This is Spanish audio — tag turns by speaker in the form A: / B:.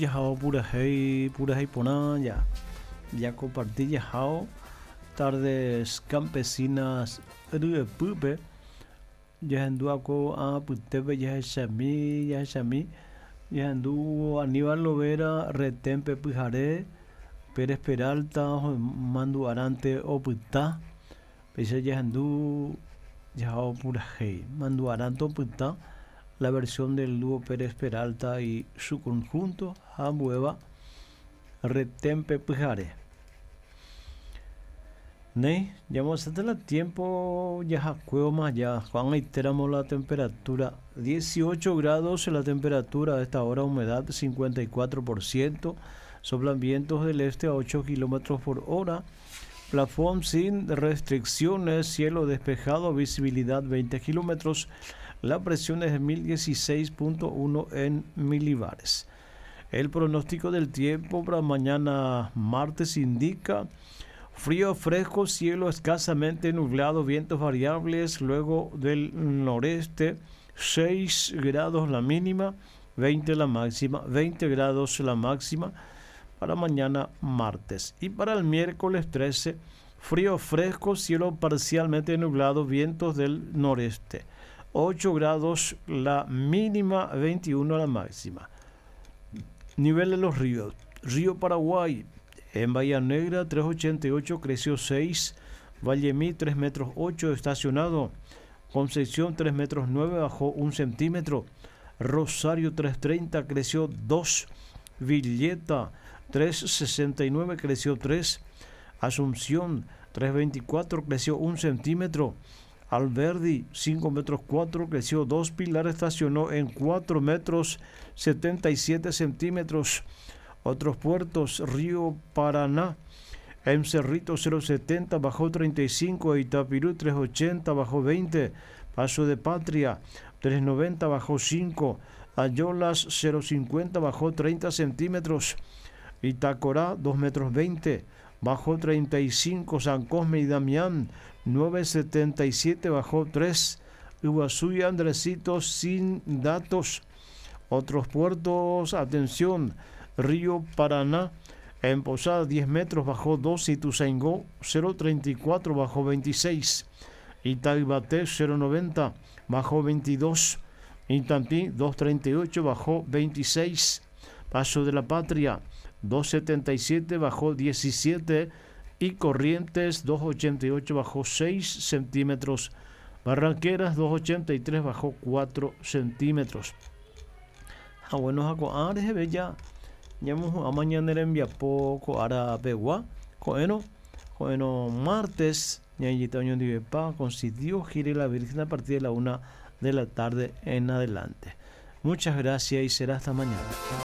A: yajao pura hey pona ya compartí yajao tardes campesinas pupe ya anduako a putepe ya shami ya anduvo Aníbal Lovera retempe pujare Pérez Peralta mandu arante oputa pese ya andu yajao pura hey mandu aranto oputa la versión del dúo Pérez Peralta y su conjunto Hamueva Retempe Pujare. Ne, ya vamos a tener tiempo ya más ya Juan iteramos la temperatura 18 grados la temperatura a esta hora, humedad 54%, soplan vientos del este a 8 kilómetros por hora, plafón sin restricciones, cielo despejado, visibilidad 20 kilómetros. La presión es de 1016.1 en milibares. El pronóstico del tiempo para mañana martes indica frío fresco, cielo escasamente nublado, vientos variables, luego del noreste 6 grados la mínima, 20 la máxima, 20 grados la máxima para mañana martes. Y para el miércoles 13, frío fresco, cielo parcialmente nublado, vientos del noreste. 8 grados la mínima, 21 la máxima. Nivel de los ríos. Río Paraguay, en Bahía Negra 388 creció 6, Vallemí 3 metros 8 estacionado, Concepción 3 metros 9 bajó 1 centímetro, Rosario 330 creció 2, Villeta 369 creció 3, Asunción 324 creció 1 centímetro, Alberdi 5 metros 4 creció 2, Pilar estacionó en 4 metros 77 centímetros. Otros puertos, Río Paraná en Cerrito 070 bajó 35, Itapirú 380 bajó 20, Paso de Patria 390 bajó 5, Ayolas 050 bajó 30 centímetros, Itacorá 2 metros 20 bajó 35, San Cosme y Damián 977 bajó 3, Iguazú y Andresito sin datos. Otros puertos, atención, Río Paraná en Posada 10 metros bajó 2, Ituzaingó 034 bajó 26, Itaibaté 090 bajó 22, Intampí 238 bajó 26, Paso de la Patria 277 bajó 17 y Corrientes 288 bajó 6 centímetros, Barranqueras 283 bajó 4 centímetros. Bueno, a bella a mañana envía poco ara pegua coeno martes ñayita año de pa con si Dios quiere la Virgen a partir de la 1 de la tarde en adelante. Muchas gracias y será hasta mañana.